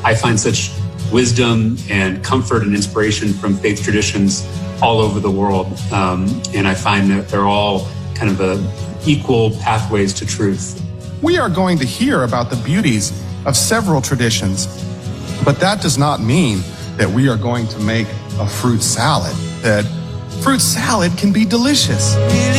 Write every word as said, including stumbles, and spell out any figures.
I find such wisdom and comfort and inspiration from faith traditions all over the world. Um, and I find that they're all kind of a equal pathways to truth. We are going to hear about the beauties of several traditions, but that does not mean that we are going to make a fruit salad. That fruit salad can be delicious.